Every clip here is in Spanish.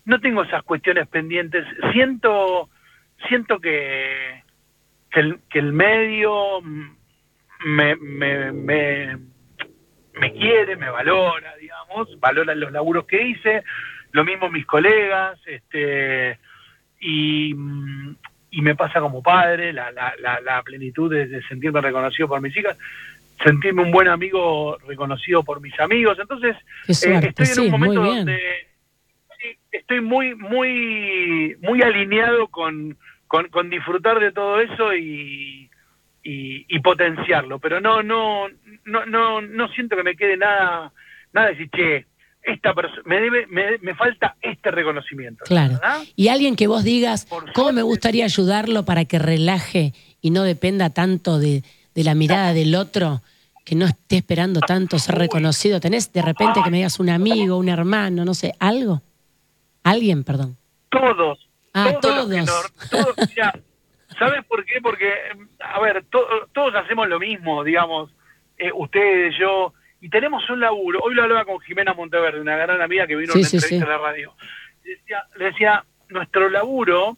no tengo esas cuestiones pendientes. Siento que el medio me quiere, me valora, digamos, valora los laburos que hice, lo mismo mis colegas, y me pasa como padre, la plenitud de sentirme reconocido por mis hijas, sentirme un buen amigo reconocido por mis amigos. Entonces, suerte, estoy en un momento muy donde estoy muy alineado con disfrutar de todo eso y potenciarlo, pero no siento que me quede nada de decir, che, esta persona me falta este reconocimiento. Claro. ¿Verdad? Y alguien que vos digas, Por ¿cómo suerte, me gustaría ayudarlo para que relaje y no dependa tanto de la mirada del otro, que no esté esperando tanto ser reconocido? ¿Tenés de repente que me digas un amigo, un hermano, no sé, algo? ¿Alguien, perdón? Todos. Todos. Mira, ¿sabes por qué? Porque, a ver, todos hacemos lo mismo, digamos, ustedes, yo, y tenemos un laburo. Hoy lo hablaba con Jimena Monteverde, una gran amiga que vino a una entrevista a la radio. Le decía, nuestro laburo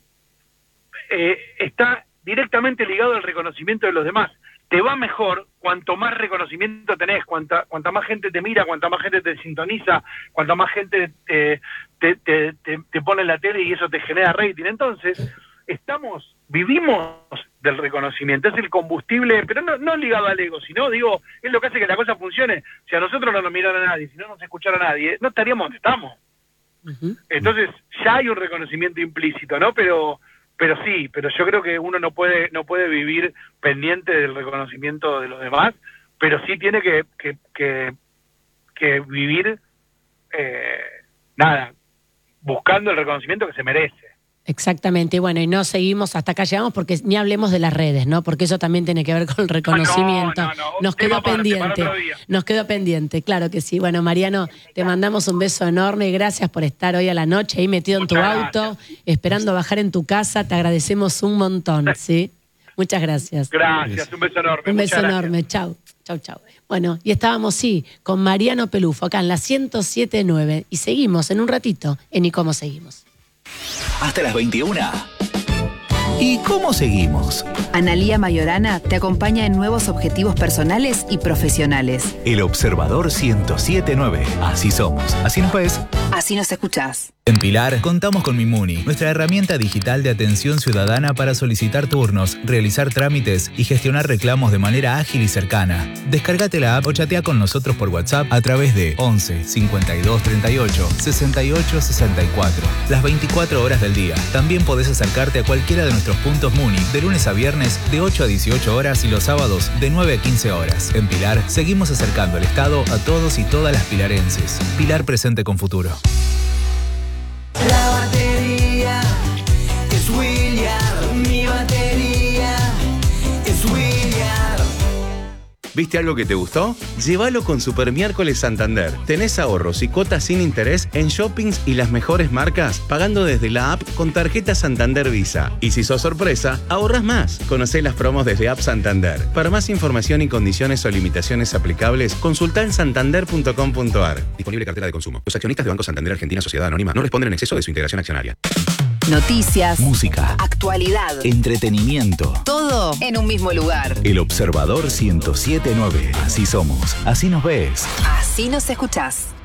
está directamente ligado al reconocimiento de los demás. Te va mejor cuanto más reconocimiento tenés, cuanta más gente te mira, cuanta más gente te sintoniza, cuanta más gente te pone en la tele y eso te genera rating. Entonces, vivimos del reconocimiento, es el combustible, pero no ligado al ego, sino, digo, es lo que hace que la cosa funcione. Si a nosotros no nos mirara nadie, si no nos escuchara nadie, no estaríamos donde estamos. Uh-huh. Entonces, ya hay un reconocimiento implícito, ¿no? Pero yo creo que uno no puede vivir pendiente del reconocimiento de los demás, pero sí tiene que vivir, buscando el reconocimiento que se merece. Exactamente, bueno, y no seguimos, hasta acá llegamos, porque ni hablemos de las redes, ¿no? Porque eso también tiene que ver con el reconocimiento. No. Nos quedó pendiente, claro que sí. Bueno, Mariano, te mandamos un beso enorme y gracias por estar hoy a la noche ahí metido en tu auto, esperando bajar en tu casa. Te agradecemos un montón, ¿sí? Muchas gracias. Gracias, un beso enorme. Un beso enorme, chau. Bueno, y estábamos, con Mariano Pelufo, acá en la 107.9, y seguimos en un ratito en ¿Y cómo seguimos? Hasta las 21. ¿Y cómo seguimos? Analía Mayorana te acompaña en nuevos objetivos personales y profesionales. El Observador 107.9. Así somos. Así nos ves. Así nos escuchás. En Pilar contamos con Mimuni, nuestra herramienta digital de atención ciudadana para solicitar turnos, realizar trámites y gestionar reclamos de manera ágil y cercana. Descárgate la app o chatea con nosotros por WhatsApp a través de 11 52 38 68 64. Las 24 horas del día. También podés acercarte a cualquiera de nuestros puntos Muni de lunes a viernes de 8 a 18 horas y los sábados de 9 a 15 horas. En Pilar seguimos acercando el Estado a todos y todas las pilarenses. Pilar presente con futuro. La batería es William, mi batería es William. ¿Viste algo que te gustó? Llévalo con Super Miércoles Santander. Tenés ahorros y cuotas sin interés en shoppings y las mejores marcas, pagando desde la app con tarjeta Santander Visa. Y si sos sorpresa, ahorrás más. Conocé las promos desde App Santander. Para más información y condiciones o limitaciones aplicables, consultá en santander.com.ar. Disponible cartera de consumo. Los accionistas de Banco Santander Argentina Sociedad Anónima no responden en exceso de su integración accionaria. Noticias, música, actualidad, entretenimiento. Todo en un mismo lugar. El Observador 107.9. Así somos. Así nos ves. Así nos escuchás.